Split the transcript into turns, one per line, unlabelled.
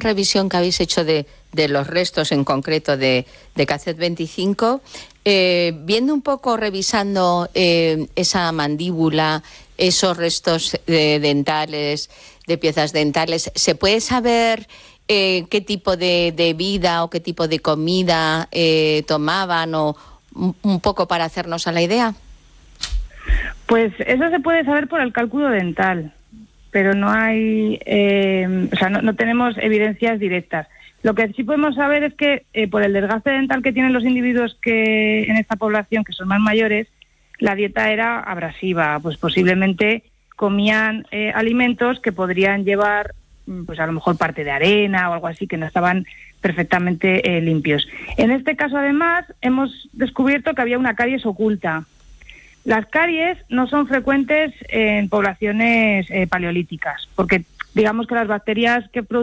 revisión que habéis hecho de los restos en concreto de KZ-25, viendo un poco, revisando esa mandíbula, esos restos dentales, de piezas dentales, ¿se puede saber qué tipo de vida o qué tipo de comida tomaban, o un poco para hacernos a la idea?
Pues eso se puede saber por el cálculo dental, pero no hay, no tenemos evidencias directas. Lo que sí podemos saber es que por el desgaste dental que tienen los individuos que en esta población, que son más mayores, la dieta era abrasiva, pues posiblemente comían alimentos que podrían llevar, pues a lo mejor parte de arena o algo así, que no estaban perfectamente limpios. En este caso, además, hemos descubierto que había una caries oculta. Las caries no son frecuentes en poblaciones paleolíticas, porque digamos que las bacterias que